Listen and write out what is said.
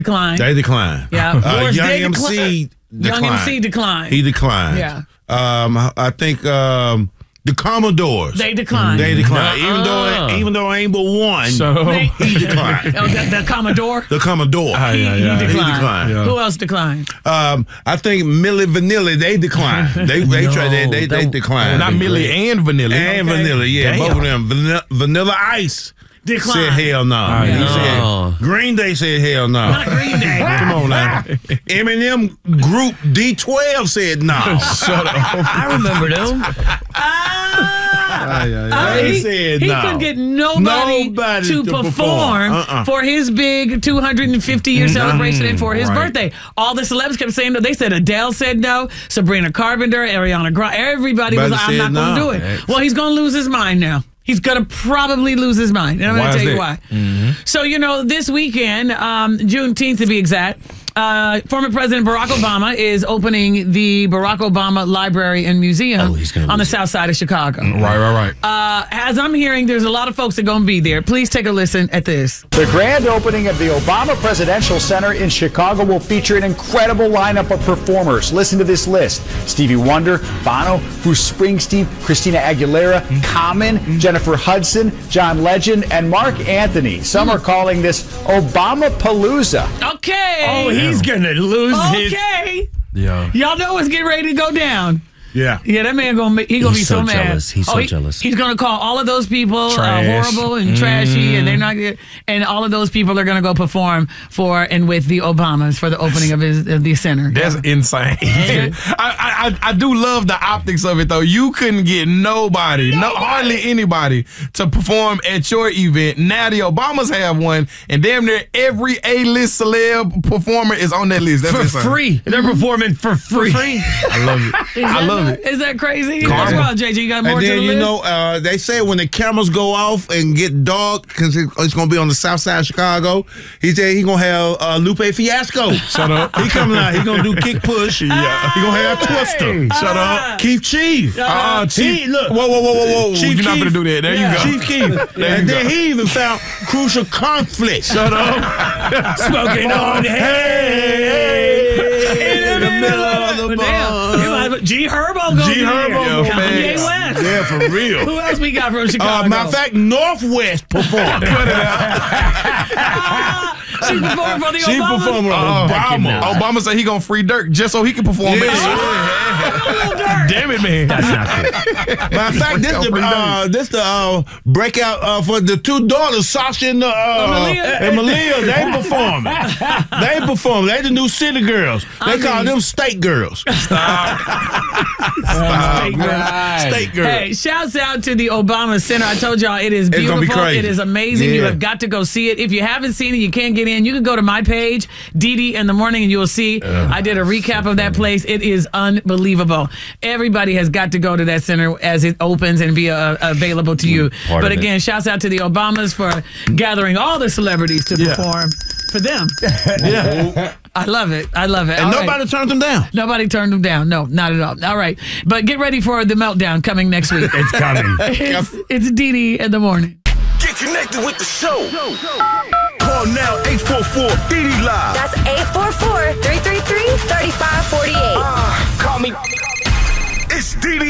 Declined. They declined. Yeah. Young MC declined. Young MC declined. He declined. Yeah. I think the Commodores. They declined. They declined. Even though ain't but one, he declined. The Commodore? The Commodore. He declined. He declined. Yeah. Who else declined? I think Milli Vanilli, they declined. They declined. Not Milli and Vanilli. And Vanilla, yeah. Damn. Both of them. Vanilla Ice declined. said hell no. He said, Green Day said hell no. Not Green Day. Come on now. Eminem group D12 said no. Shut up. I remember them. He couldn't get nobody to perform for his big 250-year celebration and for his birthday. All the celebs kept saying no. They said Adele said no, Sabrina Carpenter, Ariana Grande. Everybody was like, I'm not going to do it. Well, he's going to lose his mind now. He's going to probably lose his mind. And I'm going to tell you why. So, this weekend, Juneteenth to be exact, former President Barack Obama is opening the Barack Obama Library and Museum on the south side of Chicago. Right. As I'm hearing, there's a lot of folks that are going to be there. Please take a listen at this. The grand opening of the Obama Presidential Center in Chicago will feature an incredible lineup of performers. Listen to this list. Stevie Wonder, Bono, Bruce Springsteen, Christina Aguilera, Common, Jennifer Hudson, John Legend, and Mark Anthony. Some are calling this Obama-palooza. Okay. Oh, he's going to lose his... Okay. Yeah. Y'all know it's getting ready to go down. Yeah. Yeah, that man gonna be so mad. Jealous. He's so jealous. He's gonna call all of those people Trash. horrible and trashy, and they're not good. And all of those people are gonna go perform for and with the Obamas for the opening of the center. That's insane. I do love the optics of it though. You couldn't get nobody, hardly anybody, to perform at your event. Now the Obamas have one, and damn near every A-list celeb performer is on that list. That's For insane. free. They're performing for free. I love it. I love it. Is that crazy? Karma. That's wild, JJ. You got more And to then, the list? they say when the cameras go off and get dark, because it's going to be on the south side of Chicago, he said he's going to have Lupe Fiasco. Shut up. He coming out. He going to do kick push. Yeah. He going to have Twister. Shut up. Keith Chief. Chief. Look. Whoa. Chief You're not Keef. going to do that. There you go. Chief Keef. And then he even found Crucial Conflict. Shut up. Smoking on In the middle of the bar. G Herbo going to be there. Herbo. Kanye West. Yeah, for real. Who else we got from Chicago? Matter of fact, Northwest performed. She performed for the She Obamas. performed with Obama. Obama said he gonna free Dirk just so he can perform it. Damn it, man. That's not cool. Matter of fact, this the breakout for the two daughters, Sasha and Malia. They performing. They the new city girls. They call them state girls. State girls. State girls. Hey, shouts out to the Obama Center. I told y'all it is beautiful. It's gonna be crazy. It is amazing. Yeah. You have got to go see it. If you haven't seen it, you can't get in. You can go to my page, Didi in the Morning, and you will see. I did a recap of that place. It is unbelievable. Everybody has got to go to that center as it opens and be available to you. But again, shouts out to the Obamas for gathering all the celebrities to perform for them. Yeah. I love it. I love it. And All nobody turned them down. Nobody turned them down. No, not at all. All right. But get ready for the meltdown coming next week. It's coming. It's Didi in the Morning. Get connected with the show. Call now 844-DD Live. That's 844-333-3548. Call me. It's DD